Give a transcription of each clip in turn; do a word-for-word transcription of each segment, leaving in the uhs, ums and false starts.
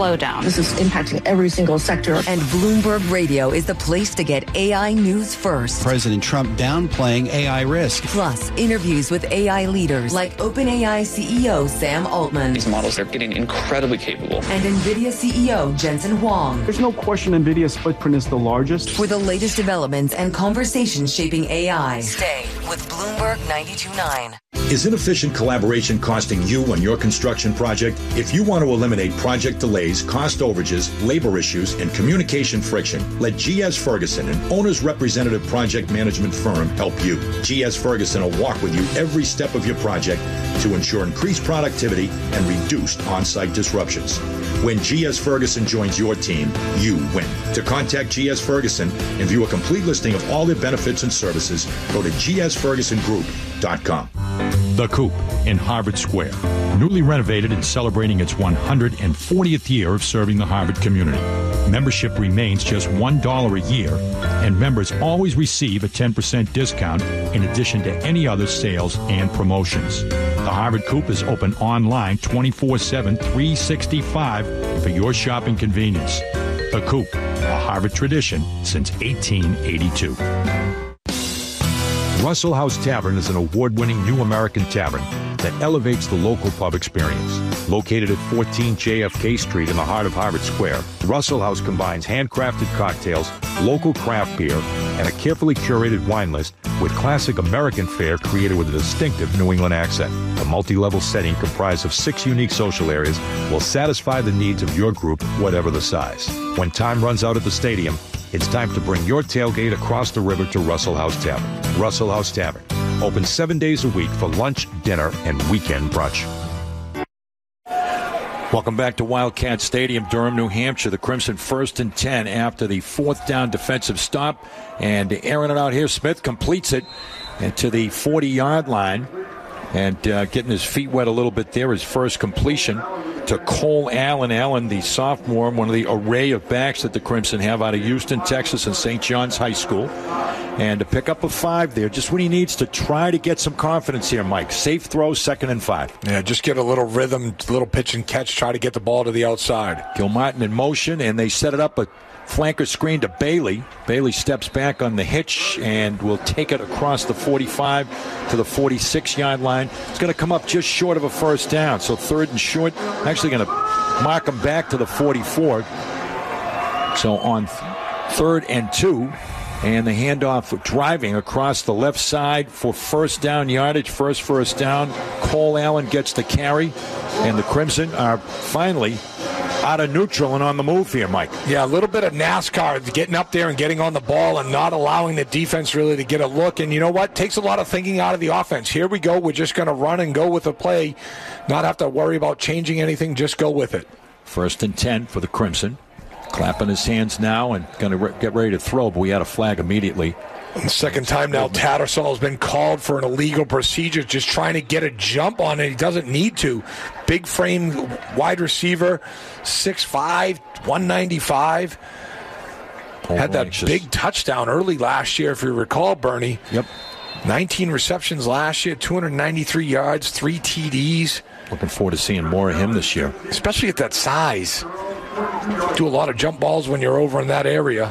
slowdown. This is impacting every single sector. And Bloomberg Radio is the place to get A I news first. President Trump downplaying A I risk. Plus, interviews with A I leaders like OpenAI C E O Sam Altman. These models are getting incredibly capable. And NVIDIA C E O Jensen Huang. There's no question NVIDIA's footprint is the largest. For the latest developments and conversations shaping A I, stay with Bloomberg ninety-two point nine. Is inefficient collaboration costing you on your construction project? If you want to eliminate project delays, cost overages, labor issues, and communication friction, let G S Ferguson, an owner's representative project management firm, help you. G S Ferguson will walk with you every step of your project to ensure increased productivity and reduced on-site disruptions. When G S Ferguson joins your team, you win. To contact G S Ferguson and view a complete listing of all their benefits and services, go to g s ferguson group dot com. The Coop in Harvard Square, newly renovated and celebrating its one hundred fortieth year of serving the Harvard community. Membership remains just one dollar a year, and members always receive a ten percent discount in addition to any other sales and promotions. The Harvard Coop is open online twenty-four seven, three sixty-five for your shopping convenience. The Coop, a Harvard tradition since eighteen eighty-two. Russell House Tavern is an award-winning new American tavern that elevates the local pub experience. Located at fourteen J F K Street in the heart of Harvard Square, Russell House combines handcrafted cocktails, local craft beer, and a carefully curated wine list with classic American fare created with a distinctive New England accent. A multi-level setting comprised of six unique social areas will satisfy the needs of your group, whatever the size. When time runs out at the stadium, it's time to bring your tailgate across the river to Russell House Tavern. Russell House Tavern, open seven days a week for lunch, dinner, and weekend brunch. Welcome back to Wildcat Stadium, Durham, New Hampshire. The Crimson first and ten after the fourth down defensive stop. And airing it out here, Smith completes it to the forty-yard line. And uh, getting his feet wet a little bit there, his first completion to Cole Allen. Allen, the sophomore, one of the array of backs that the Crimson have out of Houston, Texas, and Saint John's High School. And to pick up a five there, just what he needs to try to get some confidence here, Mike. Safe throw, second and five. Yeah, just get a little rhythm, little pitch and catch, try to get the ball to the outside. Gilmartin in motion, and they set it up a flanker screen to Bailey. Bailey steps back on the hitch and will take it across the forty-five to the forty-six-yard line. It's going to come up just short of a first down, so third and short. Actually going to mark him back to the forty-four. So on th- third and two, and the handoff driving across the left side for first down yardage, first first down. Cole Allen gets the carry, and the Crimson are finally out of neutral and on the move here, Mike. Yeah, a little bit of NASCAR, getting up there and getting on the ball and not allowing the defense really to get a look. And you know what? Takes a lot of thinking out of the offense. Here we go. We're just going to run and go with the play, not have to worry about changing anything. Just go with it. First and ten for the Crimson. Clapping his hands now and going to re- get ready to throw, but we had a flag immediately. The second time now, Tattersall has been called for an illegal procedure, just trying to get a jump on it. He doesn't need to. Big frame wide receiver, six five, one ninety-five. Oh, Had that anxious. Big touchdown early last year, if you recall, Bernie. Yep. nineteen receptions last year, two hundred ninety-three yards, three T Ds. Looking forward to seeing more of him this year. Especially at that size. Do a lot of jump balls when you're over in that area.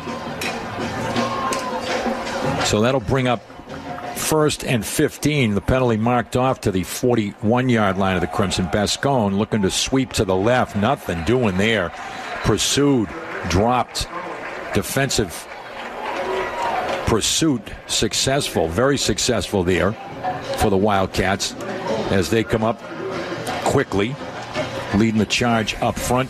So that'll bring up first and fifteen. The penalty marked off to the forty-one-yard line of the Crimson. Bascone looking to sweep to the left. Nothing doing there. Pursued, dropped. Defensive pursuit successful, very successful there for the Wildcats as they come up quickly. Leading the charge up front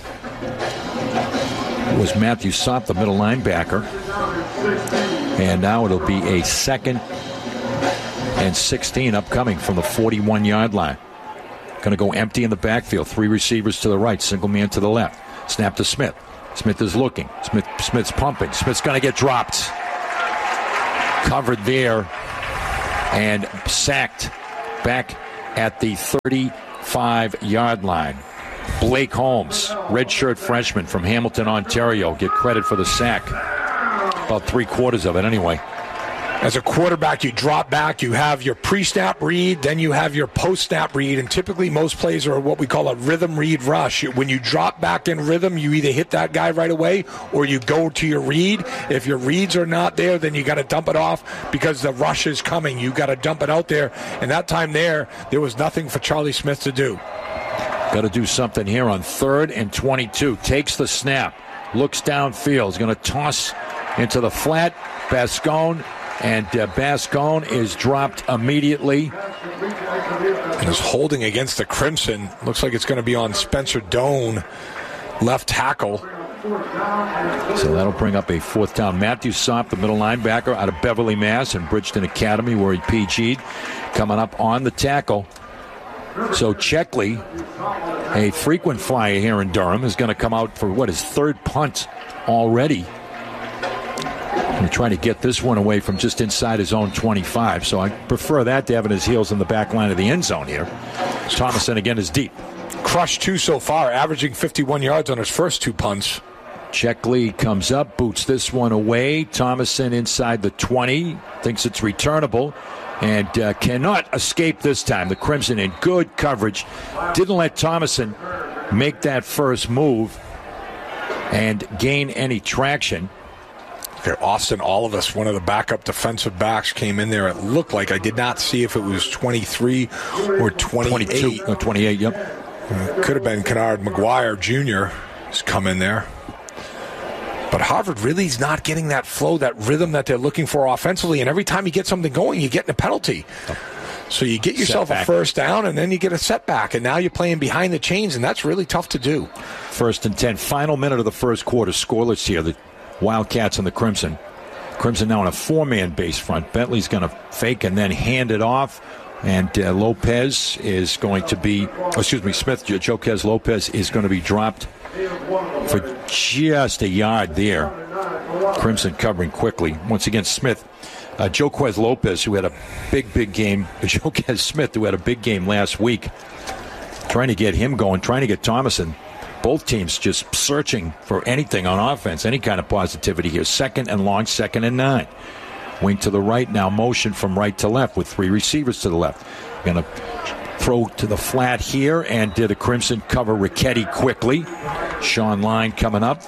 was Matthew Sopp, the middle linebacker. And now it'll be a second and sixteen upcoming from the forty-one-yard line. Going to go empty in the backfield. Three receivers to the right, single man to the left. Snap to Smith. Smith is looking. Smith, Smith's pumping. Smith's going to get dropped. Covered there and sacked back at the thirty-five-yard line. Blake Holmes, redshirt freshman from Hamilton, Ontario, get credit for the sack. About three quarters of it anyway. As a quarterback, you drop back, you have your pre-snap read, then you have your post-snap read, and typically most plays are what we call a rhythm read rush. When you drop back in rhythm, you either hit that guy right away or you go to your read. If your reads are not there, then you got to dump it off because the rush is coming. You got to dump it out there. And that time there, there was nothing for Charlie Smith to do. Got to do something here on third and twenty-two. Takes the snap, looks downfield, is going to toss into the flat. Bascone, and uh, Bascone is dropped immediately. And is holding against the Crimson. Looks like it's going to be on Spencer Doan, left tackle. So that'll bring up a fourth down. Matthew Sopp, the middle linebacker out of Beverly, Mass. and Bridgeton Academy, where he P G'd, coming up on the tackle. So Checkley, a frequent flyer here in Durham, is going to come out for, what, his third punt already. He's trying to get this one away from just inside his own twenty-five. So I prefer that to having his heels in the back line of the end zone here. Thomason again is deep. Crushed two so far, averaging fifty-one yards on his first two punts. Checkley comes up, boots this one away. Thomason inside the twenty, thinks it's returnable, and uh, cannot escape this time. The Crimson in good coverage. Didn't let Thomason make that first move and gain any traction. Okay, Austin Olivas, one of the backup defensive backs, came in there. It looked like, I did not see if it was twenty-three or twenty-eight. twenty-two, no, twenty-eight, yep. Uh, could have been Kennard McGuire Junior has come in there. But Harvard really is not getting that flow, that rhythm that they're looking for offensively. And every time you get something going, you get a penalty. So you get yourself setback. a first down, and then you get a setback. And now you're playing behind the chains, and that's really tough to do. First and ten. Final minute of the first quarter. Scoreless here. The Wildcats and the Crimson. Crimson now in a four-man base front. Bentley's going to fake and then hand it off. And uh, Lopez is going to be, oh, excuse me, Smith, Joquez Lopez is going to be dropped for just a yard there. Crimson covering quickly. Once again, Smith, uh, Joquez Lopez, who had a big, big game. Joquez Smith, who had a big game last week. Trying to get him going, trying to get Thomason. Both teams just searching for anything on offense, any kind of positivity here. Second and long, second and nine. Wing to the right now, motion from right to left with three receivers to the left. Going to throw to the flat here, and did the Crimson cover Ricchetti quickly. Sean Line coming up.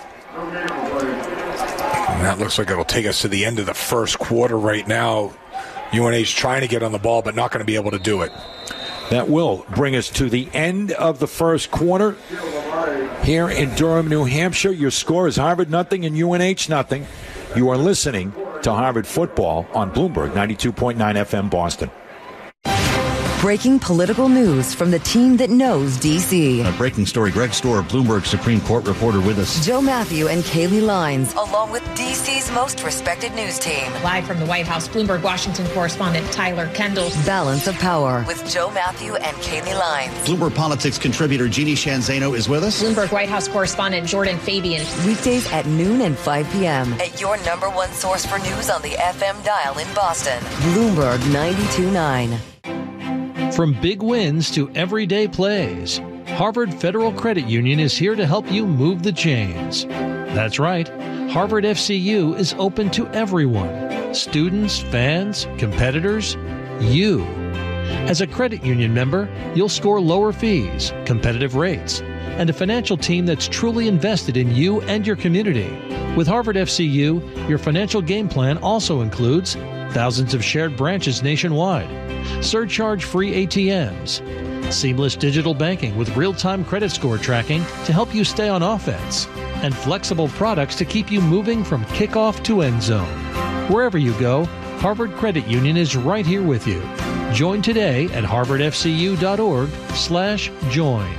And that looks like it'll take us to the end of the first quarter right now. U N H trying to get on the ball, but not going to be able to do it. That will bring us to the end of the first quarter. Here in Durham, New Hampshire, your score is Harvard nothing and U N H nothing. You are listening to Harvard Football on Bloomberg ninety-two point nine F M Boston. Breaking political news from the team that knows D C. A breaking story. Greg Storer, Bloomberg Supreme Court reporter, with us. Joe Matthew and Kaylee Lines, along with D C's most respected news team. Live from the White House, Bloomberg Washington correspondent Tyler Kendall. Balance of Power with Joe Matthew and Kaylee Lines. Bloomberg Politics contributor Jeannie Shanzano is with us. Bloomberg White House correspondent Jordan Fabian. Weekdays at noon and five p.m. at your number one source for news on the F M dial in Boston. Bloomberg ninety-two point nine. From big wins to everyday plays, Harvard Federal Credit Union is here to help you move the chains. That's right, Harvard F C U is open to everyone. Students, fans, competitors, you. As a credit union member, you'll score lower fees, competitive rates, and a financial team that's truly invested in you and your community. With Harvard F C U, your financial game plan also includes thousands of shared branches nationwide, surcharge-free A T Ms, seamless digital banking with real-time credit score tracking to help you stay on offense, and flexible products to keep you moving from kickoff to end zone. Wherever you go, Harvard Credit Union is right here with you. Join today at harvardfcu.org slash join.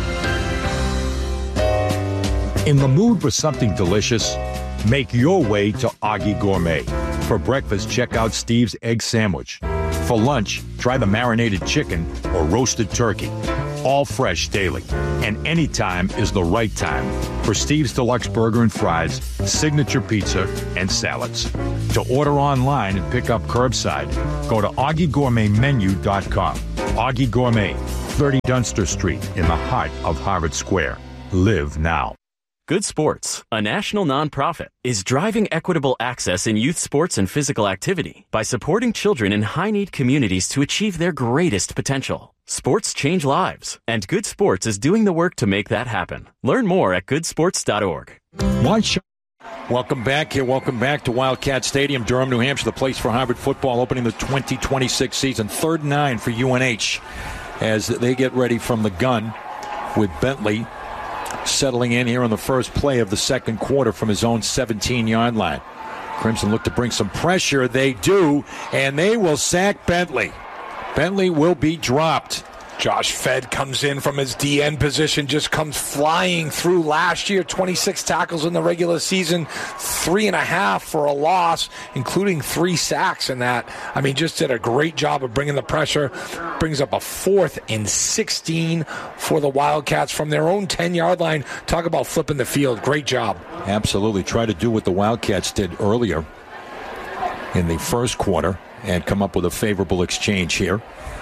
In the mood for something delicious? Make your way to Augie Gourmet. For breakfast, check out Steve's Egg Sandwich. For lunch, try the marinated chicken or roasted turkey. All fresh daily. And any time is the right time for Steve's Deluxe Burger and Fries, signature pizza, and salads. To order online and pick up curbside, go to Augie Gourmet Menu dot com. Augie Gourmet, thirty Dunster Street in the heart of Harvard Square. Live now. Good Sports, a national nonprofit, is driving equitable access in youth sports and physical activity by supporting children in high-need communities to achieve their greatest potential. Sports change lives, and Good Sports is doing the work to make that happen. Learn more at good sports dot org. Watch. Welcome back here. Welcome back to Wildcat Stadium, Durham, New Hampshire, the place for Harvard football, opening the twenty twenty-six season. Third and nine for U N H as they get ready from the gun with Bentley settling in here on the first play of the second quarter from his own seventeen-yard line. Crimson look to bring some pressure. They do, and they will sack Bentley. Bentley will be dropped. Josh Fedd comes in from his D N position, just comes flying through last year. twenty-six tackles in the regular season, three and a half for a loss, including three sacks in that. I mean, just did a great job of bringing the pressure. Brings up a fourth and sixteen for the Wildcats from their own ten-yard line. Talk about flipping the field. Great job. Absolutely. Try to do what the Wildcats did earlier in the first quarter and come up with a favorable exchange here.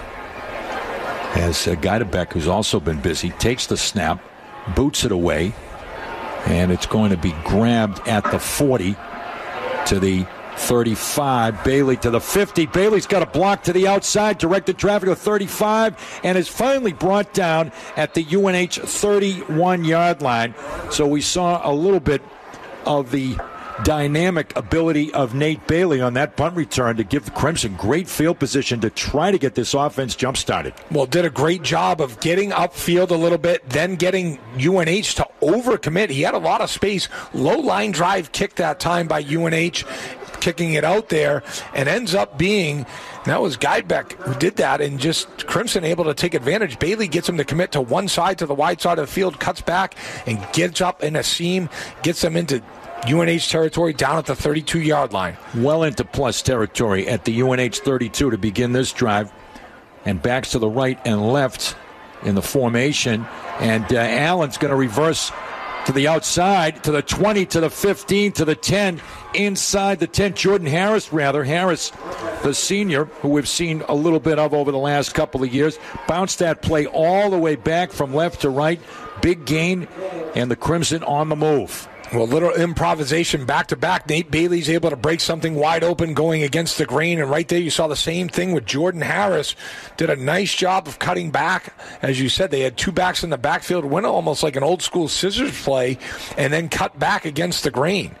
As uh, Geidebeck, who's also been busy, takes the snap, boots it away, and it's going to be grabbed at the forty to the thirty-five. Bailey to the fifty. Bailey's got a block to the outside, directed traffic to thirty-five, and is finally brought down at the U N H thirty-one-yard line. So we saw a little bit of the dynamic ability of Nate Bailey on that punt return to give the Crimson great field position to try to get this offense jump-started. Well, did a great job of getting upfield a little bit, then getting U N H to overcommit. He had a lot of space. Low line drive kick that time by U N H, kicking it out there, and ends up being, that was Geidebeck who did that, and just Crimson able to take advantage. Bailey gets him to commit to one side, to the wide side of the field, cuts back, and gets up in a seam, gets them into U N H territory down at the thirty-two-yard line. Well into plus territory at the U N H thirty-two to begin this drive. And backs to the right and left in the formation. And uh, Allen's going to reverse to the outside, to the twenty, to the fifteen, to the ten, inside the ten. Jordan Harris, rather. Harris, the senior, who we've seen a little bit of over the last couple of years, bounced that play all the way back from left to right. Big gain, and the Crimson on the move. Well, little improvisation back-to-back. Nate Bailey's able to break something wide open going against the grain, and right there you saw the same thing with Jordan Harris. Did a nice job of cutting back. As you said, they had two backs in the backfield, went almost like an old-school scissors play, and then cut back against the grain.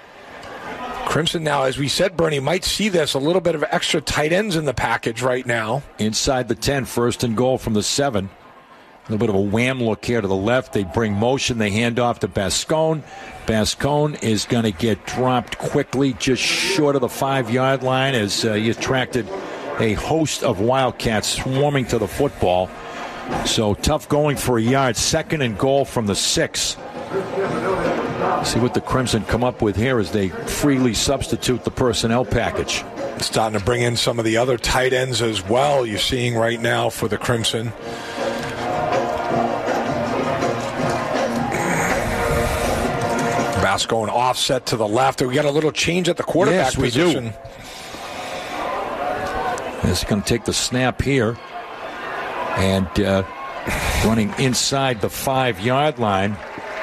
Crimson now, as we said, Bernie, might see this, a little bit of extra tight ends in the package right now. Inside the ten, first and goal from the seven. A little bit of a wham look here to the left. They bring motion. They hand off to Bascone. Bascone is going to get dropped quickly, just short of the five-yard line, as uh, he attracted a host of Wildcats swarming to the football. So tough going for a yard. Second and goal from the six. See what the Crimson come up with here as they freely substitute the personnel package. Starting to bring in some of the other tight ends as well, you're seeing right now for the Crimson. Going offset to the left. We got a little change at the quarterback yes, we position. Do. He's going to take the snap here and uh, running inside the five-yard line.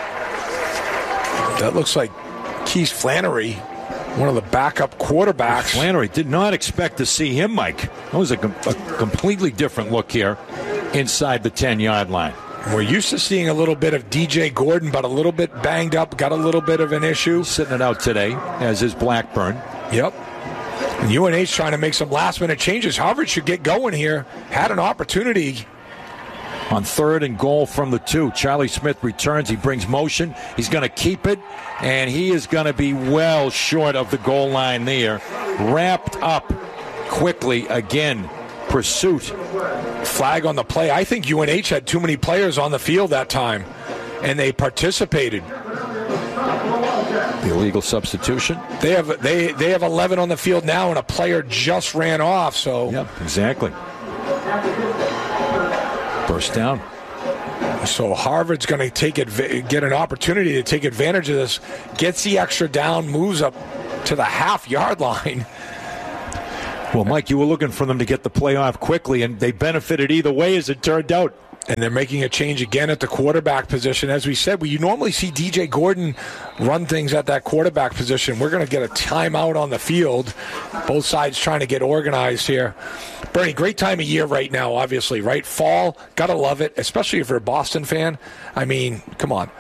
That looks like Keith Flannery, one of the backup quarterbacks. Flannery did not expect to see him, Mike. That was a, com- a completely different look here inside the ten-yard line. We're used to seeing a little bit of D J Gordon, but a little bit banged up, got a little bit of an issue. Sitting it out today, as is Blackburn. Yep. And U N H trying to make some last-minute changes. Harvard should get going here. Had an opportunity. On third and goal from the two, Charlie Smith returns. He brings motion. He's going to keep it, and he is going to be well short of the goal line there. Wrapped up quickly again. Pursuit. Flag on the play. I think U N H had too many players on the field that time, and they participated. The illegal substitution. They have they they have eleven on the field now, and a player just ran off. So yep, exactly. First down. So Harvard's going to take it, get an opportunity to take advantage of this. Gets the extra down, moves up to the half-yard line. Well, Mike, you were looking for them to get the play off quickly, and they benefited either way, as it turned out. And they're making a change again at the quarterback position. As we said, we you normally see D J Gordon run things at that quarterback position. We're going to get a timeout on the field. Both sides trying to get organized here. Bernie, great time of year right now, obviously, right? Fall, got to love it, especially if you're a Boston fan. I mean, come on.